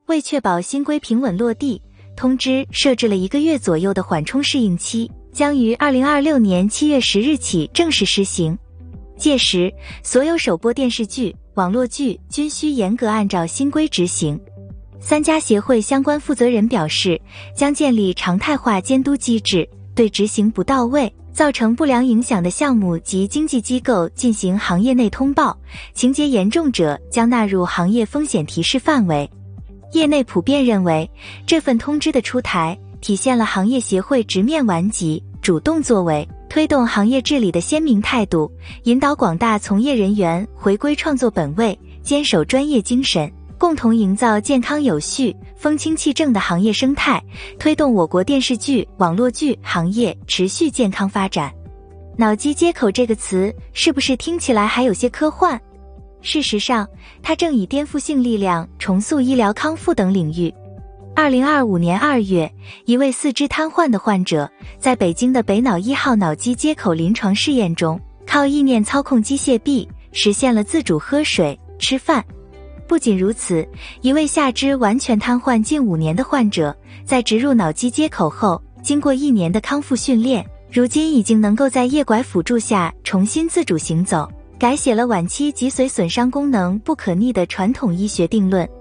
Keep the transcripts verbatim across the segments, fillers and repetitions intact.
为确保新规平稳落地，通知设置了一个月左右的缓冲适应期，将于二零二六年七月十日起正式施行。届时，所有首播电视剧、网络剧均需严格按照新规执行。三家协会相关负责人表示，将建立常态化监督机制，对执行不到位、造成不良影响的项目及经纪机构进行行业内通报，情节严重者将纳入行业风险提示范围。业内普遍认为，这份通知的出台体现了行业协会直面顽疾、主动作为、推动行业治理的鲜明态度，引导广大从业人员回归创作本位，坚守专业精神，共同营造健康有序、风清气正的行业生态，推动我国电视剧、网络剧行业持续健康发展。脑机接口这个词是不是听起来还有些科幻？事实上，它正以颠覆性力量重塑医疗康复等领域。二零二五年二月，一位四肢瘫痪的患者在北京的北脑一号脑机接口临床试验中，靠意念操控机械臂，实现了自主喝水、吃饭。不仅如此，一位下肢完全瘫痪近五年的患者，在植入脑机接口后，经过一年的康复训练，如今已经能够在叶拐辅助下重新自主行走，改写了晚期脊髓损伤功能不可逆的传统医学定论。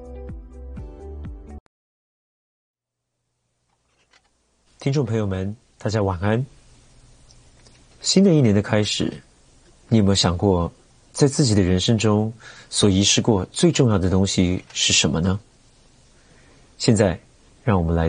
听众朋友们，大家晚安。新的一年的开始，你有没有想过，在自己的人生中所遗失过最重要的东西是什么呢？现在，让我们来